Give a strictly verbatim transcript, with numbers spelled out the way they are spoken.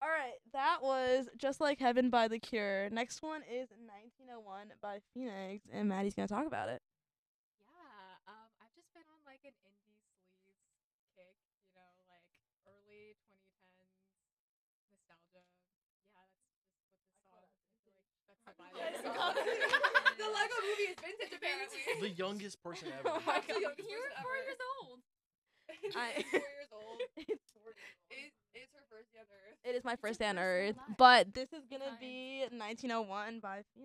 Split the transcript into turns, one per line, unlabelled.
All right, that was Just Like Heaven by The Cure. Next one is nineteen oh one by Phoenix, and Maddie's gonna talk about it.
Yeah, um, I've just been on like an indie sleaze kick, you know, like early twenty tens nostalgia. Yeah, that's just what this song. I feel like that's the vibe of the song.
The Lego movie is vintage apparently.
The youngest person ever.
Oh my
I'm the
God.
youngest
You're
person
four
ever.
years old.
I-
She's four years old.
It's four years old.
It, it's her first day on Earth.
It is my
It's
first
your
day on
first day
Earth,
alive.
but this is gonna
Nice.
be nineteen oh one by Phoenix.